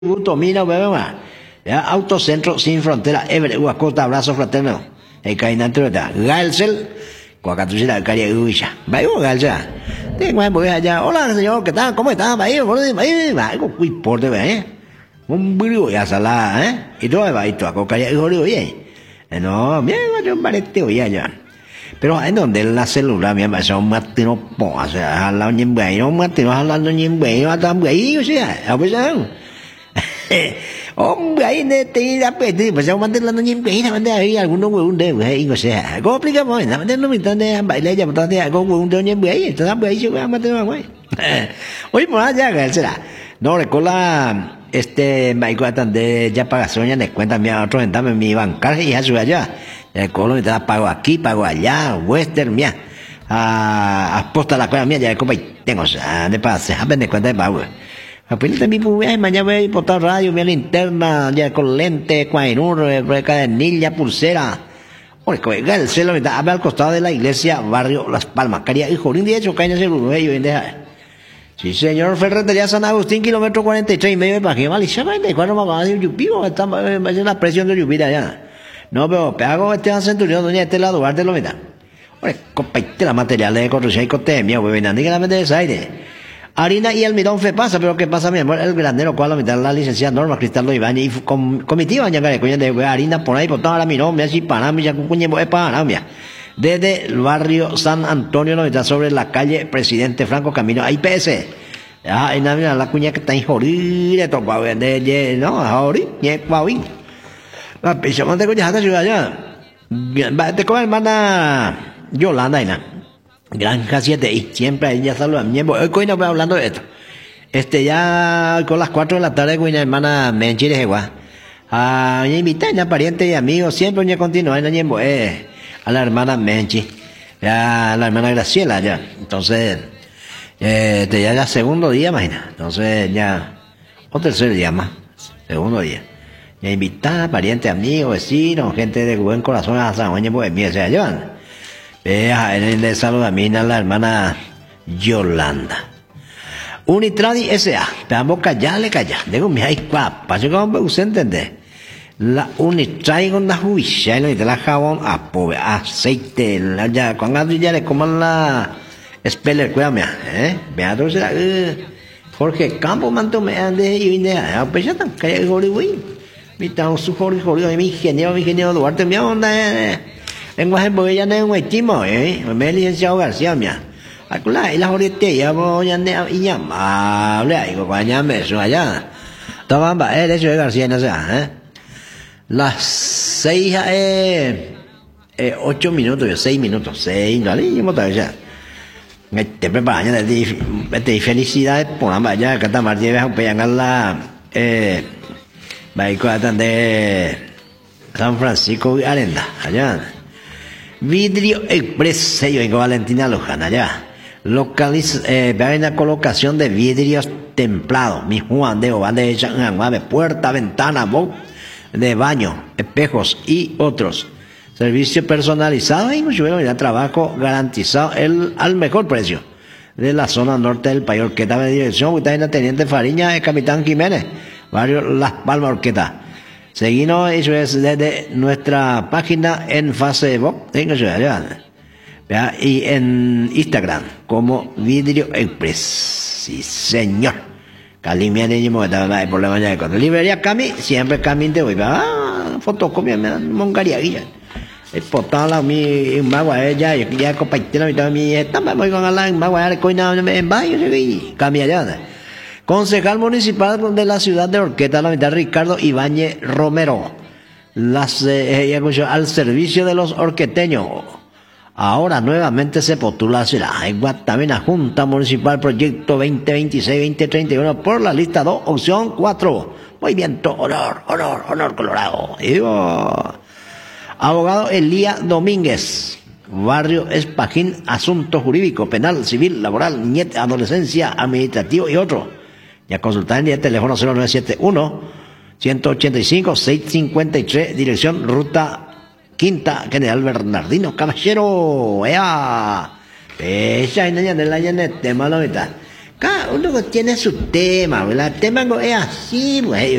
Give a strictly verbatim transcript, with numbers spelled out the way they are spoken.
Tomina, bebé, ya, Autocentro Sin Frontera, Ever, Huacota, Abrazo Fraterno, el cainante, Galsel, Cuacatuchila, Caria Uisha, vaya, Galsa, tengo voy allá, hola señor, ¿qué tal? ¿Cómo está? Vaya, vaya, vaya, algo muy por de ver, ¿eh? Un brillo ya salada, ¿eh? Y todo va y todo, con Caria Uisha, no, mira, yo un barete hoy allá. Pero en donde la célula mi mà sao mắt thì nó bỏ ra lao nhiễm bệnh nó mắt thì nó lao nó nhiễm bệnh nó tam gãy chứ à bây giờ ông gãy này thì đã bị thì mà sao mắt nó nhiễm bệnh thằng đây ai cũng nói un đây hay có sẽ có aplica mọi thằng đây nó mình tên đây bảy lấy cho mình tên đây có un đây nhiễm bệnh thì tam gãy chứ mà tên mà vậy hoy mà ya que será no recuerda este me cuentan de ya pagas soña le cuentan mi otro dame mi bancaje y eso allá. El Colón te da pago aquí, pago allá, Western, mía. Ah, aposta la cosa mía, ya como tengo, de pase, a ver de cuenta de pago. Apenas mi pude, mañana voy a botar radio, mi linterna, ya con lente, cuainuro, cadenilla, pulsera. Oye, que el cielo me da al costado de la iglesia, barrio Las Palmas, Caria y Jorín, de hecho, caña seguro, ellos en dejar. Sí, señor, Ferretería San Agustín, kilómetro cuarenta y tres y medio de Paquí, vale, ya va, de cuatro más, yo pico, está, va a ser la presión de lluvia ya. No, pero pego este Centurión, doña Estela Duarte lo meta. Oye, compartir la materiales de construcción y coste mío, güey, venando que la mente de aire. Harina y almidón fe pasa, pero ¿qué pasa, mi amor? El granero, cual lo meta la licenciada Norma Cristal lo Iván y comitiva, ya que coña de harina por ahí, por toda la mirón, me así para mí, ya con cuñe, es para mí. Desde el barrio San Antonio, lo meta sobre la calle Presidente Franco Camino a I P S. Ya, en la, la cuña que está en Jorí, de topa, de, no, Jorí, y Pauín. La prisión de Coyajata ciudad allá. Te come hermana Yolanda y la Granja siete y siempre ella saluda a mi hoy coño voy hablando de esto. Este ya con las cuatro de la tarde con mi hermana Menchi de Jegua. A mi invitada, pariente y amigos, siempre me continúa en el eh, a la hermana Menchi, ya a la hermana Graciela ya. Entonces, eh, este ya ya segundo día, imagina. Entonces ya o tercer día más, segundo día. Ya invitada, parientes, amigos, vecinos, gente de buen corazón a San Juan de mí, se llevan. Vea, en el saludo a mí, a la hermana Yolanda. Unitradi S A, veamos callarle, callar. Digo, mi hay cuapa, yo como usted entiende. La Unitradi con la juicia, y la jabón, a pobre, aceite, la ya, cuando ya le coman la speller, cuídame, ¿eh? Vea, entonces, Jorge Campos, manto me ande y vine a pesar tan que Hollywood. Mi tao su Jorge Jorge mi ingeniero mi ingeniero Duarte mi onda en guaje porque ya no es un estimo eh me licenciado García mía acula y la Jorge ya voy a ne y amable ahí con ya me eso allá estaban va él eso es García no sé eh las seis eh, eh ocho minutos yo seis minutos seis no le dimos todavía me te preparan ya de felicidades por la ya que está Martínez a pegar la eh Baicuatan de San Francisco y Arenda, allá. Vidrio Express, sello en Valentina Luján, allá. Localiza, eh, vean la colocación de vidrios templados, mi Juan de Oban de Changanguave, puerta, ventana, box de baño, espejos y otros. Servicio personalizado y mucho bueno, trabajo garantizado el, al mejor precio. De la zona norte del país, Orqueta de dirección, está en la Teniente Fariña, el Capitán Jiménez. Barrio Las Palmas Orqueta. Seguimos, eso es desde nuestra página en Facebook, y en Instagram, como Vidrio Express. Sí, señor. Calimia de hay problema ya con librería Cami, siempre Cami te voy a fotocopia, me dan mongaría guía. El potala mi magua ella, ya compartieron mi también, estamos muy con la magua, el coina en baño, Cami allá. Concejal municipal de la ciudad de Orqueta, la mitad Ricardo Ibáñez Romero, las, eh, al servicio de los orqueteños. Ahora nuevamente se postula hacia la Guatamena Junta Municipal Proyecto veinte veintiséis veinte treinta y uno por la lista dos, opción cuatro. Movimiento Honor, Honor, Honor Colorado. Digo, abogado Elías Domínguez. Barrio Espajín, asunto jurídico, penal, civil, laboral, niñez, adolescencia, administrativo y otro. Ya consultar en el teléfono cero nueve siete uno, uno ocho cinco, seis cinco tres, dirección Ruta Quinta, General Bernardino Caballero. ¡Ea! Esa es la de la tema la mitad. Cada uno tiene su tema, ¿verdad? El tema es así, pues.